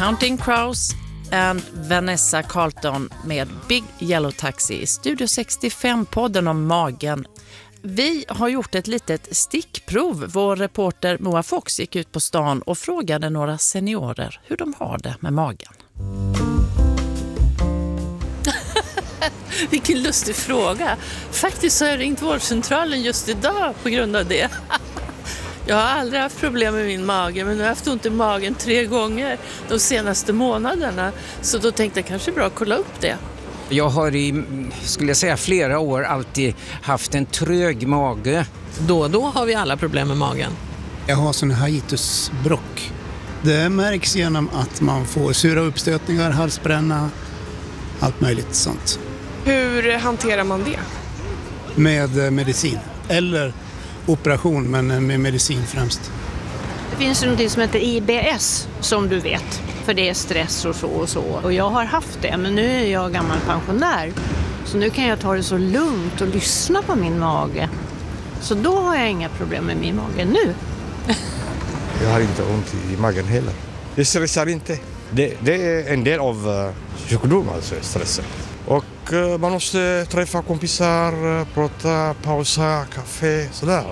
Counting Crows and Vanessa Carlton med Big Yellow Taxi i Studio 65-podden om magen. Vi har gjort ett litet stickprov. Vår reporter Moa Fox gick ut på stan och frågade några seniorer hur de har det med magen. Vilken lustig fråga. Faktiskt har jag ringt vårdcentralen just idag på grund av det. Jag har aldrig haft problem med min mage, men nu har jag haft ont i magen 3 gånger de senaste månaderna. Så då tänkte jag kanske bra att kolla upp det. Jag har skulle jag säga, flera år alltid haft en trög mage. Då har vi alla problem med magen. Jag har sån hiatusbråck. Det märks genom att man får sura uppstötningar, halsbränna, allt möjligt sånt. Hur hanterar man det? Med medicin. Eller operation, men med medicin främst. Det finns ju något som heter IBS som du vet. För det är stress och så och så. Och jag har haft det, men nu är jag gammal pensionär. Så nu kan jag ta det så lugnt och lyssna på min mage. Så då har jag inga problem med min mage nu. Jag har inte ont i magen heller. Jag stressar inte. Det är en del av sjukdom, alltså stressen. Och man måste träffa kompisar, prata, pausa, kaffe, sådär.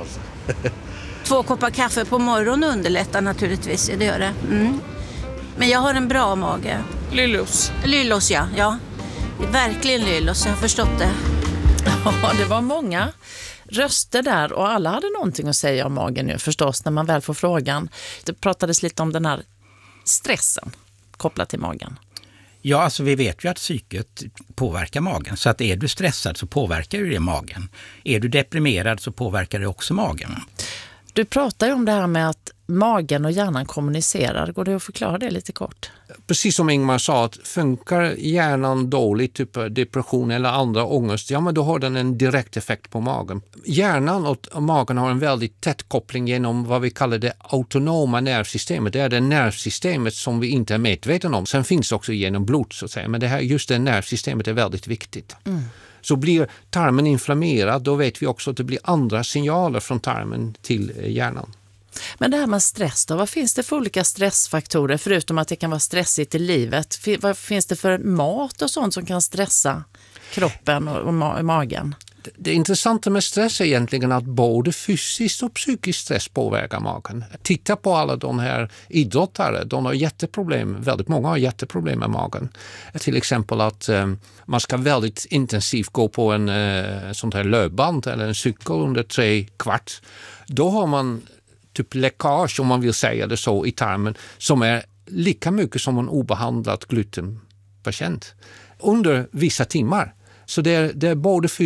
2 koppar kaffe på morgonen underlättar naturligtvis, det gör det. Mm. Men jag har en bra mage. Lyllos. Lyllos, ja. Verkligen lyllos, jag har förstått det. Ja, det var många röster där och alla hade någonting att säga om magen nu förstås när man väl får frågan. Det pratades lite om den här stressen kopplat till magen. Ja, alltså vi vet ju att psyket påverkar magen. Så att är du stressad så påverkar ju det magen. Är du deprimerad så påverkar det också magen. Du pratar ju om det här med att magen och hjärnan kommunicerar. Går det att förklara det lite kort? Precis som Ingmar sa, att funkar hjärnan dåligt, typ depression eller andra ångest, ja men då har den en direkt effekt på magen. Hjärnan och magen har en väldigt tätt koppling genom vad vi kallar det autonoma nervsystemet. Det är det nervsystemet som vi inte är medvetna om. Sen finns det också genom blod så att säga, men just det nervsystemet är väldigt viktigt. Mm. Så blir tarmen inflammerad, då vet vi också att det blir andra signaler från tarmen till hjärnan. Men det här med stress då, vad finns det för olika stressfaktorer förutom att det kan vara stressigt i livet? Vad finns det för mat och sånt som kan stressa kroppen och magen? Det intressanta med stress är egentligen att både fysiskt och psykisk stress påverkar magen. Titta på alla de här idrottare, de har jätteproblem, väldigt många har jätteproblem med magen. Till exempel att man ska väldigt intensivt gå på en sånt här löpband eller en cykel under 3 kvart. Då har man typ läckage, om man vill säga det så, i tarmen som är lika mycket som en obehandlad glutenpatient under vissa timmar. Så det är både